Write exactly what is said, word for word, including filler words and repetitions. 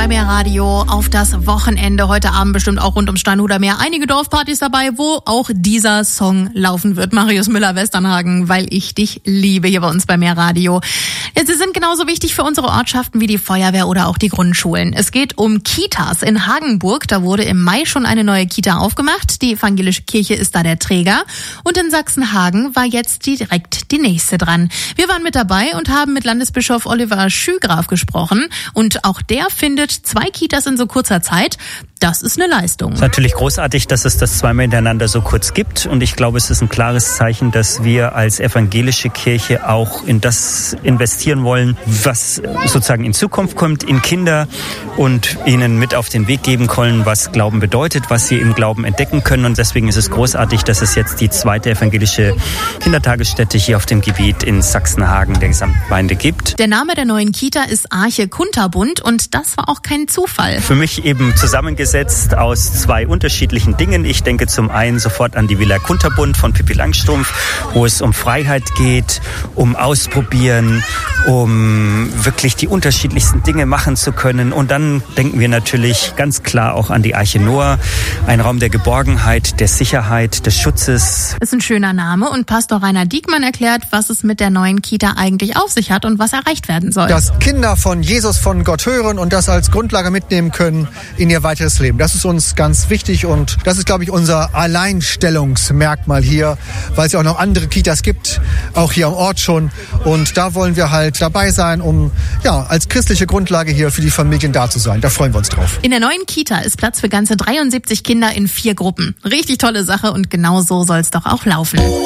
bei Mehr Radio auf das Wochenende. Heute Abend bestimmt auch rund ums Steinhuder Meer einige Dorfpartys dabei, wo auch dieser Song laufen wird. Marius Müller-Westernhagen, weil ich dich liebe, hier bei uns bei Mehr Radio. Ja, sie sind genauso wichtig für unsere Ortschaften wie die Feuerwehr oder auch die Grundschulen. Es geht um Kitas in Hagenburg. Da wurde im Mai schon eine neue Kita aufgemacht. Die evangelische Kirche ist da der Träger. Und in Sachsenhagen war jetzt direkt die nächste dran. Wir waren mit dabei und haben mit Landesbischof Oliver Schügraf gesprochen. Und auch der findet zwei Kitas in so kurzer Zeit. Das ist eine Leistung. Es ist natürlich großartig, dass es das zweimal hintereinander so kurz gibt. Und ich glaube, es ist ein klares Zeichen, dass wir als evangelische Kirche auch in das investieren wollen, was sozusagen in Zukunft kommt, in Kinder und ihnen mit auf den Weg geben können, was Glauben bedeutet, was sie im Glauben entdecken können. Und deswegen ist es großartig, dass es jetzt die zweite evangelische Kindertagesstätte hier auf dem Gebiet in Sachsenhagen der Gesamtgemeinde gibt. Der Name der neuen Kita ist Arche Kunterbund und das war auch kein Zufall. Für mich eben zusammengesetzt aus zwei unterschiedlichen Dingen. Ich denke zum einen sofort an die Villa Kunterbund von Pippi Langstrumpf, wo es um Freiheit geht, um Ausprobieren, um wirklich die unterschiedlichsten Dinge machen zu können. Und dann denken wir natürlich ganz klar auch an die Arche Noah, ein Raum der Geborgenheit, der Sicherheit, des Schutzes. Ist ein schöner Name und Pastor Rainer Diekmann erklärt, was es mit der neuen Kita eigentlich auf sich hat und was erreicht werden soll. Dass Kinder von Jesus, von Gott hören und das als Grundlage mitnehmen können in ihr weiteres Leben. Das ist uns ganz wichtig und das ist, glaube ich, unser Alleinstellungsmerkmal hier, weil es ja auch noch andere Kitas gibt, auch hier am Ort schon. Und da wollen wir halt dabei sein, um ja als christliche Grundlage hier für die Familien da zu sein. Da freuen wir uns drauf. In der neuen Kita ist Platz für ganze dreiundsiebzig Kinder in vier Gruppen. Richtig tolle Sache und genau so soll es doch auch laufen.